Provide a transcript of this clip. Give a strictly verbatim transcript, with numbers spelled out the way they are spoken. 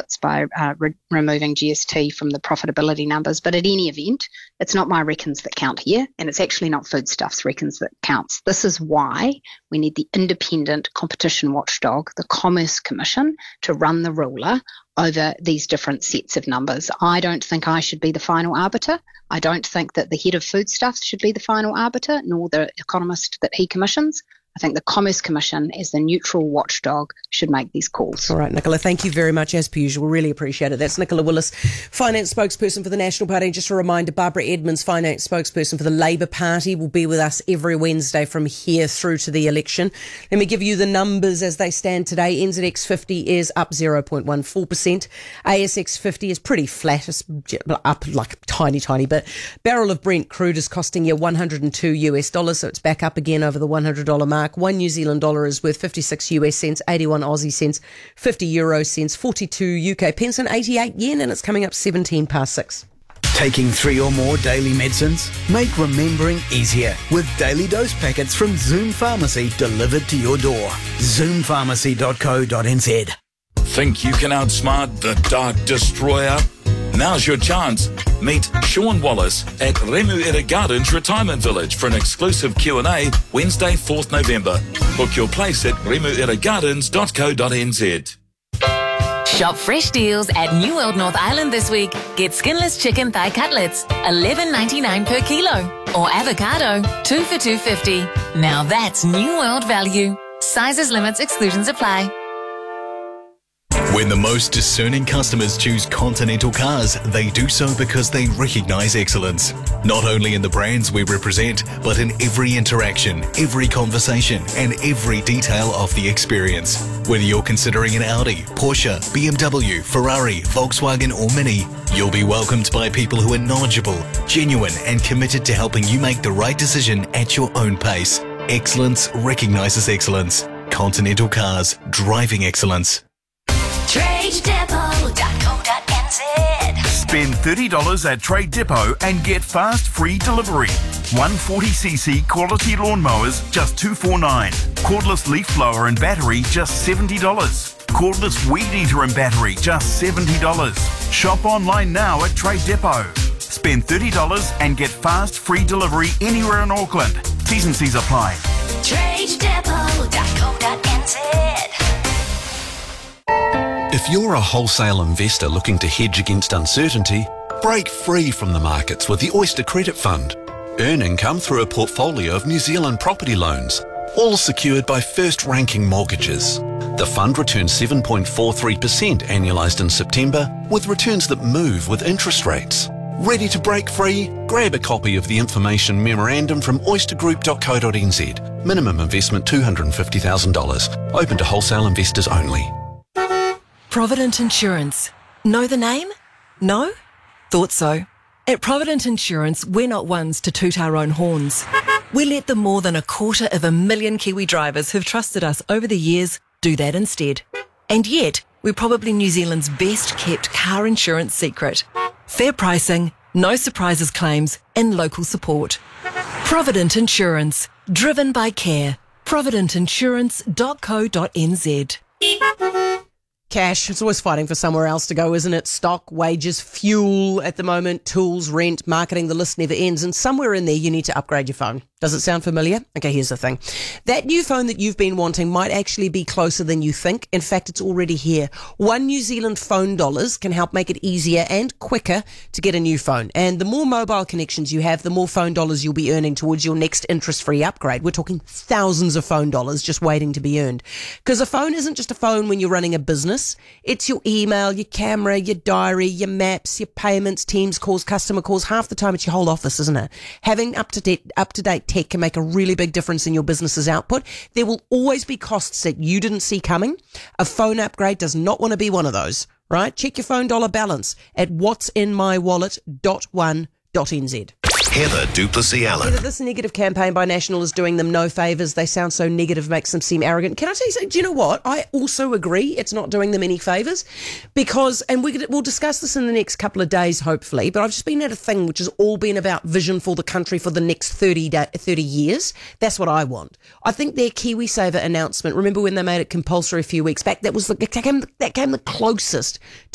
profits by uh, re- removing G S T from the profitability numbers. But at any event, it's not my reckons that count here, and it's actually not Foodstuffs reckons that counts. This is why we need the independent competition watchdog, the Commerce Commission, to run the ruler over these different sets of numbers. I don't think I should be the final arbiter. I don't think that the head of Foodstuffs should be the final arbiter, nor the economist that he commissions. I think the Commerce Commission, as the neutral watchdog, should make these calls. All right, Nicola, thank you very much, as per usual. Really appreciate it. That's Nicola Willis, Finance spokesperson for the National Party. Just a reminder, Barbara Edmonds, Finance spokesperson for the Labour Party, will be with us every Wednesday from here through to the election. Let me give you the numbers as they stand today. N Z X fifty is up zero point one four percent. A S X fifty is pretty flat. It's up like a tiny, tiny bit. Barrel of Brent crude is costing you one hundred two U S dollars, so it's back up again over the one hundred dollars mark. One New Zealand dollar is worth fifty-six U S cents, eighty-one Aussie cents, fifty euro cents, forty-two U K pence and eighty-eight yen, and it's coming up seventeen past six. Taking three or more daily medicines? Make remembering easier with Daily Dose packets from Zoom Pharmacy delivered to your door. zoom pharmacy dot co dot n z. Think you can outsmart the Dark Destroyer? Now's your chance. Meet Sean Wallace at Remuera Gardens Retirement Village for an exclusive Q and A Wednesday, fourth November. Book your place at remuera gardens dot co dot n z. Shop fresh deals at New World North Island this week. Get skinless chicken thigh cutlets, eleven ninety-nine per kilo. Or avocado, two for two fifty. Now that's New World value. Sizes, limits, exclusions apply. When the most discerning customers choose Continental Cars, they do so because they recognise excellence. Not only in the brands we represent, but in every interaction, every conversation, and every detail of the experience. Whether you're considering an Audi, Porsche, B M W, Ferrari, Volkswagen or Mini, you'll be welcomed by people who are knowledgeable, genuine, and committed to helping you make the right decision at your own pace. Excellence recognises excellence. Continental Cars, driving excellence. trade depot dot co dot n z. Spend thirty dollars at Trade Depot and get fast free delivery. one forty c c quality lawnmowers, just two forty-nine. Cordless leaf blower and battery, just seventy dollars. Cordless weed eater and battery, just seventy dollars. Shop online now at Trade Depot. Spend thirty dollars and get fast free delivery anywhere in Auckland. T's and C's apply. trade depot dot co dot n z. If you're a wholesale investor looking to hedge against uncertainty, break free from the markets with the Oyster Credit Fund. Earn income through a portfolio of New Zealand property loans, all secured by first-ranking mortgages. The fund returns seven point four three percent annualised in September, with returns that move with interest rates. Ready to break free? Grab a copy of the information memorandum from oyster group dot co dot n z. Minimum investment two hundred fifty thousand dollars. Open to wholesale investors only. Provident Insurance. Know the name? No? Thought so. At Provident Insurance, we're not ones to toot our own horns. We let the more than a quarter of a million Kiwi drivers who've trusted us over the years do that instead. And yet, we're probably New Zealand's best kept car insurance secret. Fair pricing, no surprises claims, and local support. Provident Insurance. Driven by care. provident insurance dot co dot n z. Cash, it's always fighting for somewhere else to go, isn't it? Stock, wages, fuel at the moment, tools, rent, marketing, the list never ends. And somewhere in there you need to upgrade your phone. Does it sound familiar? Okay, here's the thing. That new phone that you've been wanting might actually be closer than you think. In fact, it's already here. One New Zealand phone dollars can help make it easier and quicker to get a new phone. And the more mobile connections you have, the more phone dollars you'll be earning towards your next interest-free upgrade. We're talking thousands of phone dollars just waiting to be earned. Because a phone isn't just a phone when you're running a business. It's your email, your camera, your diary, your maps, your payments, Teams calls, customer calls. Half the time it's your whole office, isn't it? Having up-to-date, up-to-date tech can make a really big difference in your business's output. There will always be costs that you didn't see coming. A phone upgrade does not want to be one of those, right? Check your phone dollar balance at whats in my wallet dot one dot n z. Heather Duplessis Allen. Heather, this negative campaign by National is doing them no favours. They sound so negative, makes them seem arrogant. Can I tell you something? Do you know what? I also agree it's not doing them any favours because, and we could, we'll discuss this in the next couple of days, hopefully, but I've just been at a thing which has all been about vision for the country for the next thirty, day, thirty years. That's what I want. I think their KiwiSaver announcement, remember when they made it compulsory a few weeks back? That was the, that came, that came the closest